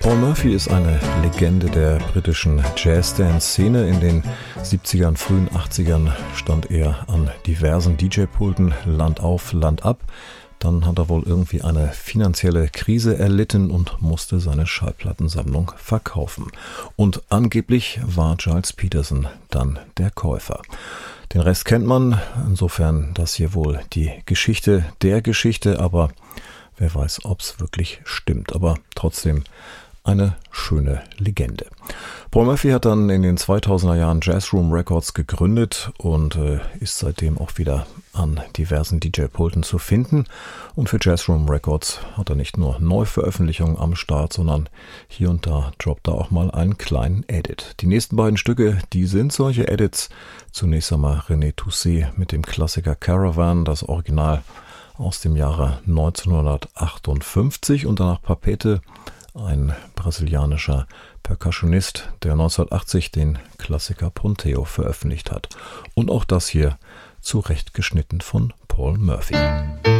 Paul Murphy ist eine Legende der britischen Jazz-Dance-Szene. In den 70ern, frühen 80ern stand er an diversen DJ-Pulten Land auf, Land ab. Dann hat er wohl irgendwie eine finanzielle Krise erlitten und musste seine Schallplattensammlung verkaufen. Und angeblich war Gilles Peterson dann der Käufer. Den Rest kennt man, insofern das hier wohl die Geschichte der Geschichte, aber wer weiß, ob es wirklich stimmt. Aber trotzdem eine schöne Legende. Paul Murphy hat dann in den 2000er Jahren Jazzroom Records gegründet und ist seitdem auch wieder an diversen DJ-Pulten zu finden. Und für Jazzroom Records hat er nicht nur Neuveröffentlichungen am Start, sondern hier und da droppt er auch mal einen kleinen Edit. Die nächsten beiden Stücke, die sind solche Edits. Zunächst einmal René Toussaint mit dem Klassiker Caravan, das Original aus dem Jahre 1958 und danach Papete, ein brasilianischer Percussionist, der 1980 den Klassiker Ponteo veröffentlicht hat. Und auch das hier zurechtgeschnitten von Paul Murphy.